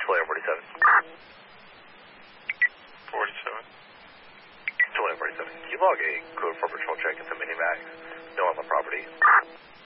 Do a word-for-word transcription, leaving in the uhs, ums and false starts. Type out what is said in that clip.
Toledo forty-seven. forty-seven. Toledo forty-seven. Can you log a code for patrol check into Minimax? No on the property.